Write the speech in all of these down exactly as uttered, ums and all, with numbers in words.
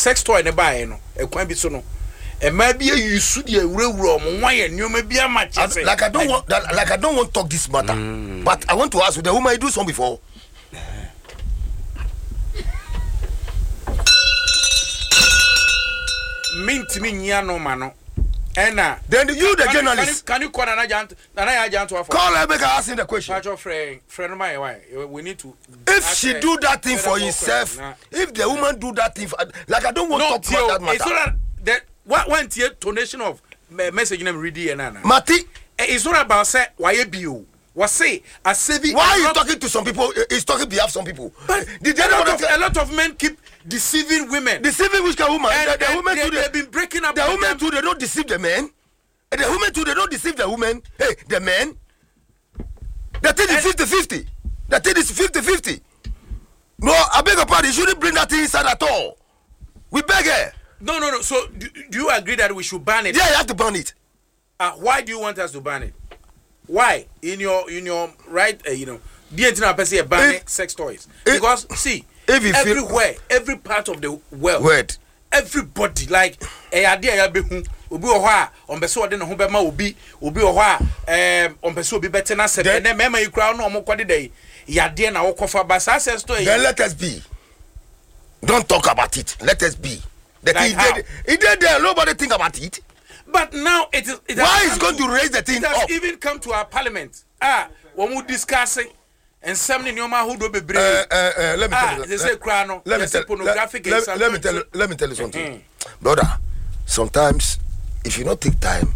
sex toy ne buy no e kwan bi so no e ma bi yusu de awurawura omo wan ye nyoma bi ama chese like I don't want that, like I don't want to talk this matter mm. but I want to ask you the woman you do some before mint me nya no ma no ena then you the journalist can you, can you call Nana Jant Nana Jant to call her make her ask him the question Pacho friend friend my why we need to if she her, do that thing for himself nah. If the woman do that thing for, like I don't want no, to talk about that matter it's not that what went here donation of message them ready and nana Mati it's not about say why bio was say a saving why are you talking to some people he's talking behalf some people but did a, lot of, a lot of men keep deceiving women deceiving which kind of woman and, the, the and women they, too they've been breaking up the women too they don't deceive the men and the women too they don't deceive the women hey the men the thing is fifty fifty the thing is fifty fifty no I beg your pardon you shouldn't bring that thing inside at all we beg her no no no so do, do you agree that we should ban it yeah you have to ban it uh, why do you want us to ban it why in your in your right uh, you know the internet person ban sex toys if, because see if everywhere feel, every part of the world word everybody like eh ade ya be hu obi wo ho a on be so ode ne ho be ma obi obi wo ho a em on be so obi bete na se na mema yi kura no o mo kwade dai ya de na wo kofa ba sa sex toy then let us be don't talk about it let us be the like thing did it did there nobody think about it but now it is it why is going to raise the thing it has up? Even come to our parliament ah when we discuss it and some nyoma who do be brave uh, uh, uh, let me ah, tell you they say crano let me tell pornographic let, let, let me tell you let me tell you something mm-hmm. Brother sometimes if you not take time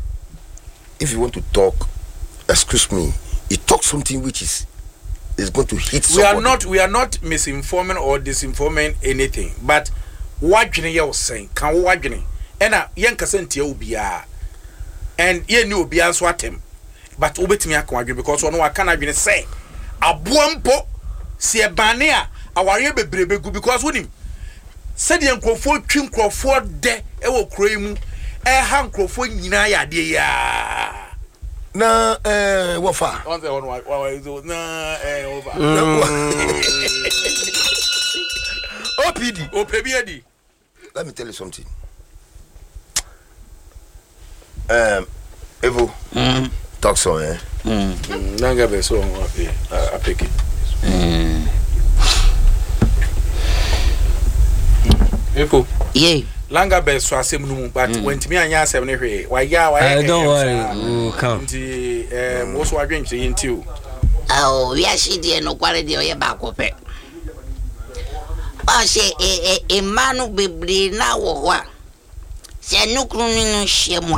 if you want to talk excuse me you talk something which is is going to hit somebody. We are not we are not misinforming or disinforming anything but what you saying can what you ena yen kasenti obia and yen ni obia so atem but obetimi akon adwe because ono aka na adwe say aboampo se ebane a aware bebrebe gu because wonim said yen krofo twi nkrofo de e wo kroi mu e ha nkrofo nyina ya de ya na eh wofa on the one why na eh over O P D O P D let me tell you something um Evo mm. talk so eh mm nanga be so eh apeke mm Evo yeah langa be so asem no but wentimi anya asem ne hwe wa ya wa ya don't worry come nti eh mo so adwenche yinti o oh we are she dey no kware dey o ye ba ko pe ba she e e manu bebre na wo ho a se nukru no hye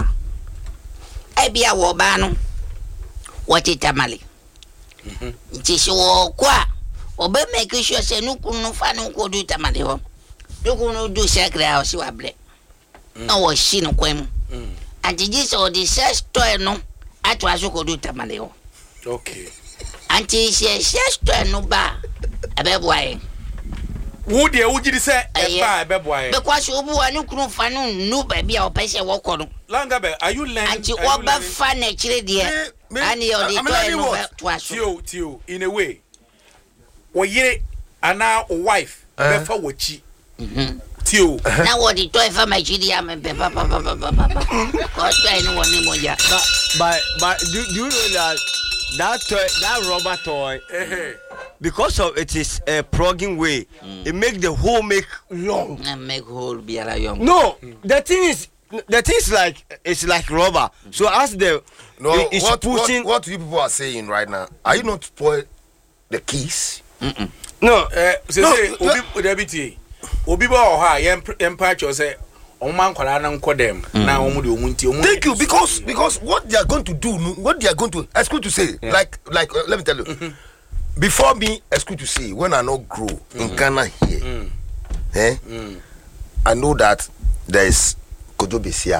ebia wo ba no wati tamale mhm nti so kwa obe make sure se nukru no fa no ko du tamale ho duku no du sekra o si wa bre na wo shi no kwem mhm anti ji so di sex toy no atwa so ko du tamale ho okay anti se sex toy no ba abebo ai wo de wo gidi se e ba abebo ai because obu wa no kunu fa no nu ba bia o pese wo ko no langa be are you learning anti oba fa na chire de ani o de toy no to aso tio tio in a way wo yire ana wife be fa wochi mhm tio na wo de toy fa ma chire am be pa pa pa pa pa ko toy no woni moja but but do, do you know that that toy that rubber toy eh because of it is a plugging way mm. it make the hole make long and make hole be a young no mm. the thing is the thing is like it's like rubber mm. so as the no it, it's what, pushing what what you people are saying right now are you not spoil the keys mm no eh say no, say obi debiti obi ba o ha yem patch say oman kwala na nkodem na omu de omu nti omu thank you because because what they are going to do what they are going to excuse to say yeah. like like uh, let me tell you mm-hmm. Before me, excuse to say, when I not grow mm-hmm. in Ghana here, mm. eh, mm. I know that there is Kojo Besia.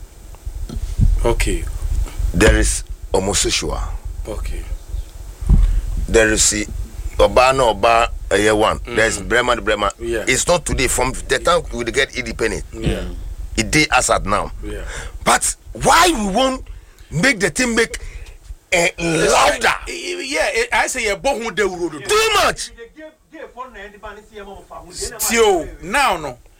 Okay. There is homosexual. Okay. There is Oba no Oba a year one. Mm. There is Brahma the Brahma. Yeah. It's not today. From the time we get independent. Yeah. It did as at now. Yeah. But why we won't make the thing make Uh, louder. Yeah, I say a bohu de urodo. Too much. Still now no.